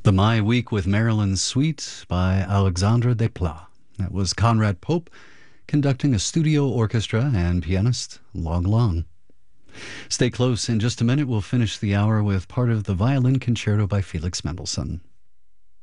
The My Week with Marilyn Suite by Alexandre Desplat. That was Conrad Pope conducting a studio orchestra and pianist Long Long. Stay close. In just a minute, we'll finish the hour with part of the Violin Concerto by Felix Mendelssohn.